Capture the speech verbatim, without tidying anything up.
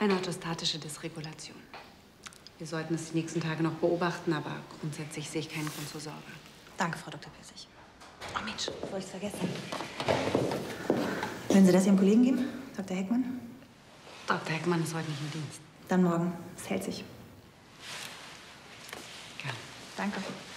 Eine orthostatische Dysregulation. Wir sollten es die nächsten Tage noch beobachten, aber grundsätzlich sehe ich keinen Grund zur Sorge. Danke, Frau Doktor Pissig. Oh Mensch, bevor ich es vergesse. Würden Sie das Ihrem Kollegen geben, Doktor Heckmann? Doktor Heckmann ist heute nicht im Dienst. Dann morgen. Es hält sich. Gerne. Danke.